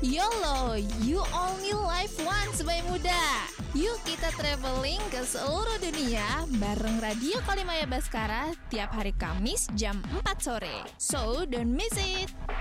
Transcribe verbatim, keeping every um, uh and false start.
YOLO, you only live once Bay Muda. Yuk kita traveling ke seluruh dunia bareng Radio Kalimaya Baskara tiap hari Kamis jam empat sore. So don't miss it.